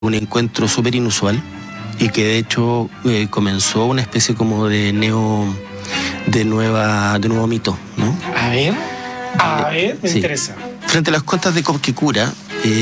un encuentro súper inusual y que de hecho comenzó una especie como de nuevo mito, ¿no? A ver, me interesa. Frente a las costas de Copquecura,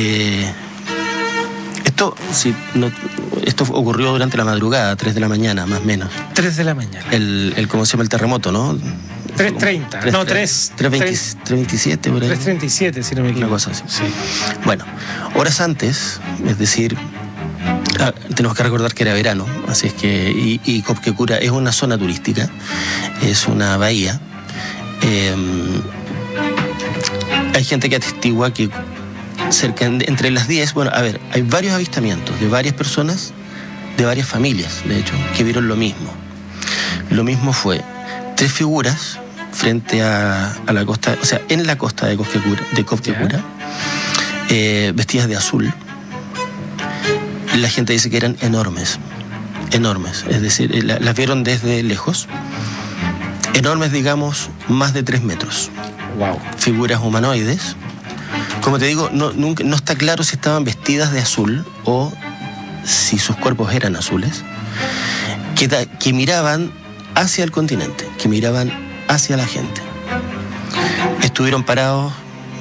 esto ocurrió durante la madrugada, 3 de la mañana, más o menos. 3 de la mañana. ¿Cómo se llama el terremoto, no? 3:30. No, 3:27 por ahí. 3:37, si no me equivoco. Una cosa así. Sí. Bueno, horas antes, es decir, tenemos que recordar que era verano, así es que, y Copquecura es una zona turística, es una bahía. Hay gente que atestigua que entre las 10, bueno, a ver, hay varios avistamientos de varias personas, de varias familias, de hecho, que vieron lo mismo. Lo mismo fue 3 figuras frente a la costa, o sea, en la costa de Copquecura, vestidas de azul. La gente dice que eran enormes, es decir, las vieron desde lejos, enormes, digamos, más de 3 metros. Wow. Figuras humanoides. Como te digo, no está claro si estaban vestidas de azul o si sus cuerpos eran azules, que miraban hacia el continente, que miraban hacia la gente. Estuvieron parados,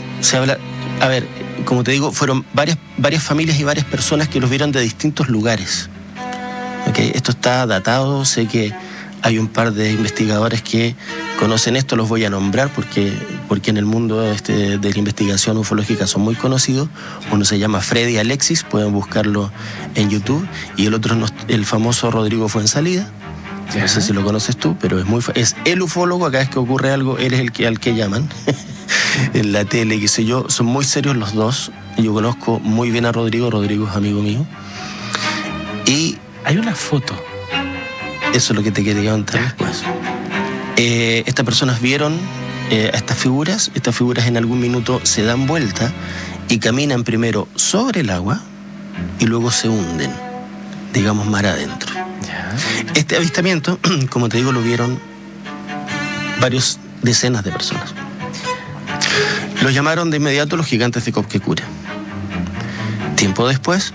como te digo, fueron varias familias y varias personas que los vieron de distintos lugares. ¿Okay? Esto está datado, sé que hay un par de investigadores que conocen esto, los voy a nombrar porque en el mundo de la investigación ufológica son muy conocidos. Uno se llama Freddy Alexis, pueden buscarlo en YouTube, y el otro el famoso Rodrigo Fuenzalida. No sé si lo conoces tú, pero es el ufólogo. Cada vez que ocurre algo, él es al que llaman en la tele, qué sé yo. Son muy serios los dos. Yo conozco muy bien a Rodrigo es amigo mío. Y hay una foto. Eso es lo que te quería contar después. Estas personas vieron a estas figuras en algún minuto se dan vuelta y caminan primero sobre el agua y luego se hunden, digamos, mar adentro. Este avistamiento, como te digo, lo vieron varios decenas de personas. Los llamaron de inmediato los gigantes de Copquecura. Tiempo después,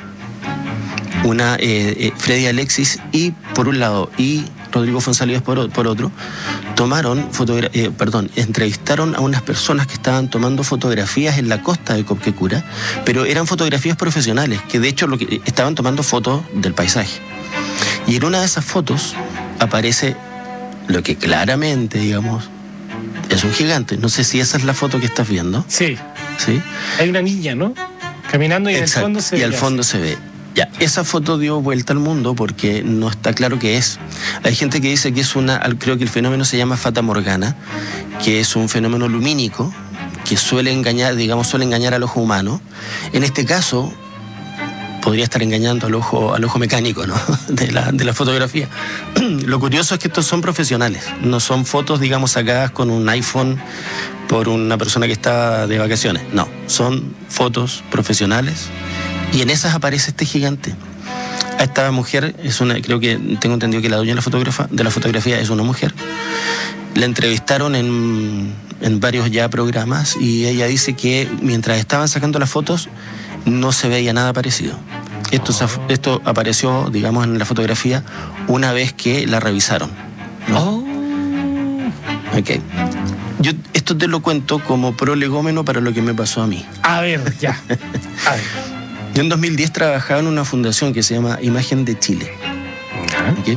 Freddy Alexis por un lado y Rodrigo Fuenzalida por otro, entrevistaron a unas personas que estaban tomando fotografías en la costa de Copquecura, pero eran fotografías profesionales, que de hecho estaban tomando fotos del paisaje. Y en una de esas fotos aparece lo que claramente, digamos, es un gigante. No sé si esa es la foto que estás viendo. Sí. ¿Sí? Hay una niña, ¿no? Caminando y exacto, en el fondo se ve. Y al fondo se ve. Ya, esa foto dio vuelta al mundo porque no está claro qué es. Hay gente que dice que es creo que el fenómeno se llama Fata Morgana, que es un fenómeno lumínico que suele engañar al ojo humano. En este caso, podría estar engañando al ojo mecánico, ¿no? de la fotografía. Lo curioso es que estos son profesionales, no son fotos, digamos, sacadas con un iPhone por una persona que está de vacaciones. No, son fotos profesionales. Y en esas aparece este gigante. A esta mujer, creo que tengo entendido que la dueña de la fotografía es una mujer. La entrevistaron en varios ya programas y ella dice que mientras estaban sacando las fotos no se veía nada parecido. Esto apareció, digamos, en la fotografía una vez que la revisaron, ¿no? Ok. Yo esto te lo cuento como prolegómeno para lo que me pasó a mí. A ver, ya. A ver. Yo en 2010 trabajaba en una fundación que se llama Imagen de Chile. ¿Okay?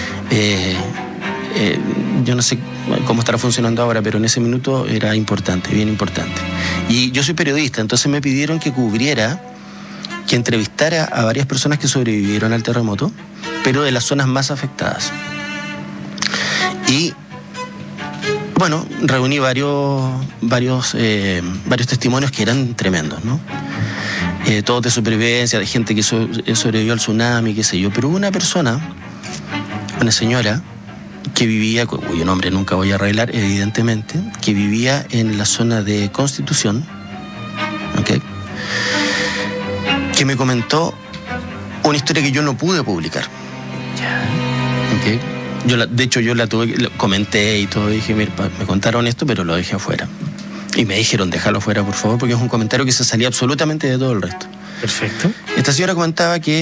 Yo no sé cómo estará funcionando ahora, pero en ese minuto era importante, bien importante. Y yo soy periodista, entonces me pidieron que entrevistara a varias personas que sobrevivieron al terremoto, pero de las zonas más afectadas. Y bueno, reuní varios testimonios que eran tremendos, ¿no? Todos de supervivencia, de gente que sobrevivió al tsunami, qué sé yo. Pero hubo una señora que vivía, cuyo nombre nunca voy a revelar, evidentemente, que vivía en la zona de Constitución, ¿okay? Que me comentó una historia que yo no pude publicar. ¿Okay? De hecho, yo la comenté y todo, dije, mira, me contaron esto, pero lo dejé afuera. Y me dijeron, déjalo fuera, por favor, porque es un comentario que se salía absolutamente de todo el resto. Perfecto. Esta señora comentaba que